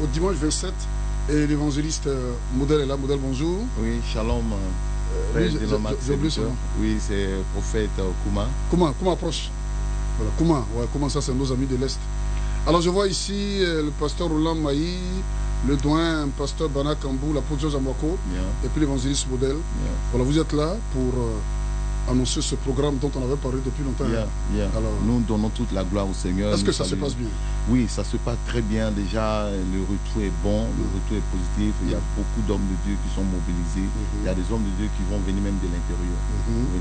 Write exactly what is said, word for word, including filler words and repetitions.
au dimanche vingt-sept. Et l'évangéliste euh, Modèle est là. Modèle, bonjour. Oui, shalom. Euh, oui, j'ai oublié son nom. Oui, c'est le prophète euh, Kouma. Kouma, Kouma approche. Voilà, Kouma, ouais, Kouma, ça c'est nos amis de l'Est. Alors je vois ici euh, le pasteur Roland Maï, le doyen pasteur Bana Kambou, l'apôtre Georges Amwako, yeah. Et puis l'évangéliste Modèle. Yeah. Voilà, vous êtes là pour euh, annoncer ce programme dont on avait parlé depuis longtemps. Yeah, yeah. Alors, nous donnons toute la gloire au Seigneur. Est-ce que ça se passe bien? Oui, ça se passe très bien. Déjà, le retour est bon, le retour est positif. Il y a beaucoup d'hommes de Dieu qui sont mobilisés. Mm-hmm. Il y a des hommes de Dieu qui vont venir même de l'intérieur. Mm-hmm.